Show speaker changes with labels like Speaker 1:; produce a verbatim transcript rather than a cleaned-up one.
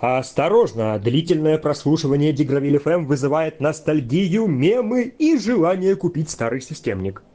Speaker 1: Осторожно, длительное прослушивание Дигровиль эф эм вызывает ностальгию, мемы и желание купить старый системник.